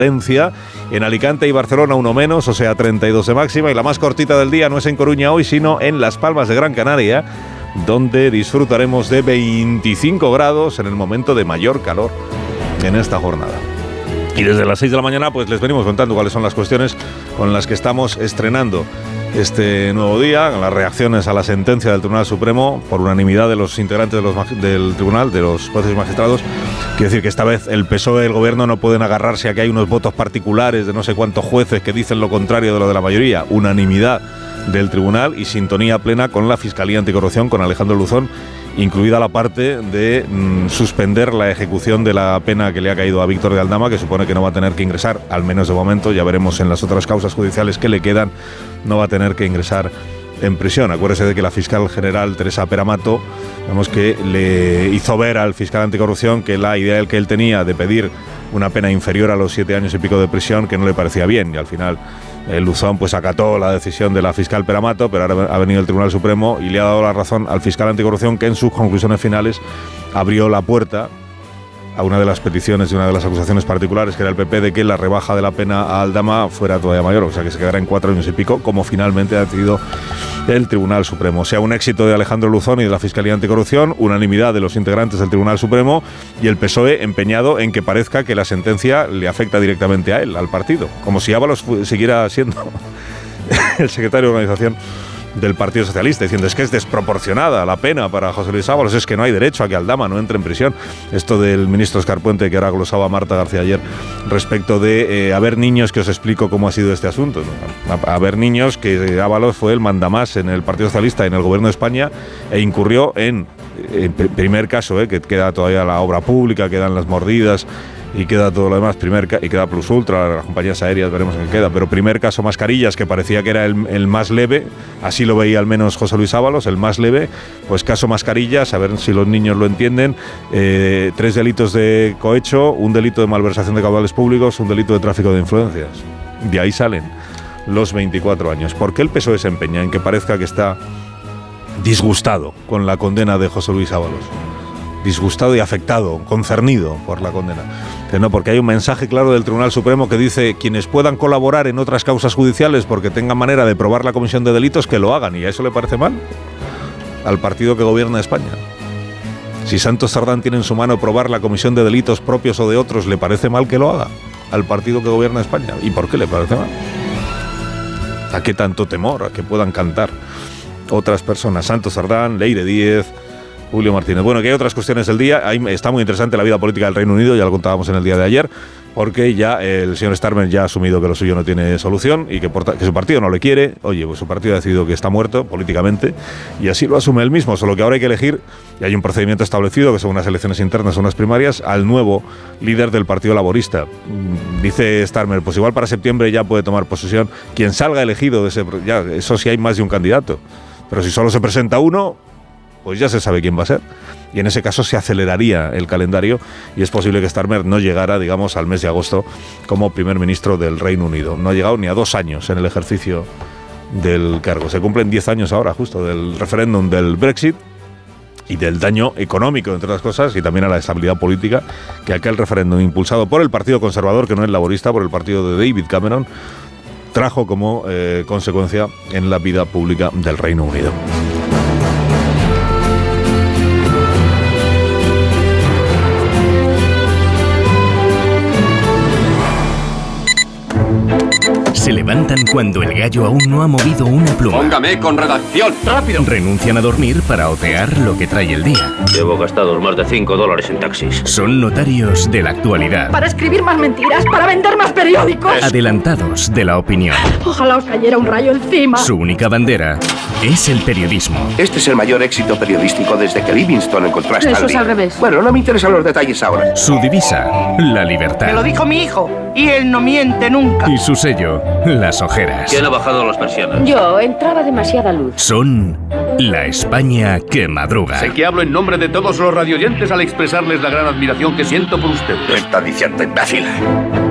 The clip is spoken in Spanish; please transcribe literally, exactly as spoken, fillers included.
En Alicante y Barcelona uno menos, o sea treinta y dos de máxima, y la más cortita del día no es en Coruña hoy, sino en Las Palmas de Gran Canaria, donde disfrutaremos de veinticinco grados en el momento de mayor calor en esta jornada. Y desde las seis de la mañana pues les venimos contando cuáles son las cuestiones con las que estamos estrenando este nuevo día, las reacciones a la sentencia del Tribunal Supremo por unanimidad de los integrantes de los, del Tribunal, de los jueces y magistrados. Quiero decir que esta vez el P S O E y el Gobierno no pueden agarrarse a que hay unos votos particulares de no sé cuántos jueces que dicen lo contrario de lo de la mayoría. Unanimidad del Tribunal y sintonía plena con la Fiscalía Anticorrupción, con Alejandro Luzón, incluida la parte de mmm, suspender la ejecución de la pena que le ha caído a Víctor de Aldama, que supone que no va a tener que ingresar, al menos de momento, ya veremos en las otras causas judiciales que le quedan, no va a tener que ingresar en prisión. Acuérdese de que la fiscal general Teresa Peramato, digamos que le hizo ver al fiscal anticorrupción que la idea que él tenía de pedir una pena inferior a los siete años y pico de prisión, que no le parecía bien, y al final el Luzón pues acató la decisión de la fiscal Peramato, pero ahora ha venido el Tribunal Supremo y le ha dado la razón al fiscal anticorrupción, que en sus conclusiones finales abrió la puerta a una de las peticiones de una de las acusaciones particulares, que era el P P, de que la rebaja de la pena a Aldama fuera todavía mayor, o sea que se quedara en cuatro años y pico, como finalmente ha decidido el Tribunal Supremo. O sea, un éxito de Alejandro Luzón y de la Fiscalía Anticorrupción, unanimidad de los integrantes del Tribunal Supremo y el P S O E empeñado en que parezca que la sentencia le afecta directamente a él, al partido, como si Ábalos siguiera siendo el secretario de organización del Partido Socialista, diciendo es que es desproporcionada la pena para José Luis Ábalos, es que no hay derecho a que Aldama no entre en prisión. Esto del ministro Escarpuente, que ahora glosaba Marta García ayer, respecto de eh, haber niños, que os explico cómo ha sido este asunto, ¿no? A, haber niños que Ábalos fue el mandamás en el Partido Socialista, en el Gobierno de España, e incurrió en, en primer caso, eh, que queda todavía la obra pública, quedan las mordidas, y queda todo lo demás, primer y queda Plus Ultra, las compañías aéreas, veremos en qué queda, pero primer caso mascarillas, que parecía que era el, el más leve, así lo veía al menos José Luis Ábalos, el más leve, pues caso mascarillas, a ver si los niños lo entienden, eh, tres delitos de cohecho, un delito de malversación de caudales públicos, un delito de tráfico de influencias. De ahí salen los veinticuatro años. ¿Por qué el P S O E se empeña en que parezca que está disgustado con la condena de José Luis Ábalos? Disgustado y afectado, concernido por la condena. Que no, porque hay un mensaje claro del Tribunal Supremo que dice: quienes puedan colaborar en otras causas judiciales porque tengan manera de probar la comisión de delitos, que lo hagan. ¿Y a eso le parece mal? Al partido que gobierna España. Si Santos Sardán tiene en su mano probar la comisión de delitos propios o de otros, ¿le parece mal que lo haga? Al partido que gobierna España. ¿Y por qué le parece mal? ¿A qué tanto temor? ¿A que puedan cantar otras personas? Santos Sardán, Leire Díez, Julio Martínez. Bueno, que hay otras cuestiones del día. Ahí está muy interesante la vida política del Reino Unido, ya lo contábamos en el día de ayer, porque ya el señor Starmer ya ha asumido que lo suyo no tiene solución y que, por ta- que su partido no le quiere. Oye, pues su partido ha decidido que está muerto políticamente y así lo asume él mismo, solo que ahora hay que elegir, y hay un procedimiento establecido, que son unas elecciones internas, unas primarias, al nuevo líder del Partido Laborista. Dice Starmer, pues igual para septiembre ya puede tomar posesión quien salga elegido de ese... Ya, eso sí hay más de un candidato, pero si solo se presenta uno, pues ya se sabe quién va a ser. Y en ese caso se aceleraría el calendario y es posible que Starmer no llegara, digamos, al mes de agosto como primer ministro del Reino Unido. No ha llegado ni a dos años en el ejercicio del cargo. Se cumplen diez años ahora, justo, del referéndum del Brexit y del daño económico, entre otras cosas, y también a la estabilidad política que aquel referéndum impulsado por el Partido Conservador, que no es laborista, por el partido de David Cameron, trajo como eh, consecuencia en la vida pública del Reino Unido. Se levantan cuando el gallo aún no ha movido una pluma. Póngame con redacción, rápido. Renuncian a dormir para otear lo que trae el día. Llevo gastados más de cinco dólares en taxis. Son notarios de la actualidad. Para escribir más mentiras, para vender más periódicos. Adelantados de la opinión. Ojalá os cayera un rayo encima. Su única bandera es el periodismo. Este es el mayor éxito periodístico desde que Livingstone encontró a Stanley. Eso es al revés. Bueno, no me interesan los detalles ahora. Su divisa, la libertad. Me lo dijo mi hijo, y él no miente nunca. Y su sello, las ojeras. ¿Quién ha bajado las persianas? Yo, entraba demasiada luz. Son la España que madruga. Sé que hablo en nombre de todos los radioyentes al expresarles la gran admiración que siento por usted. ¿Qué está diciendo, imbécil?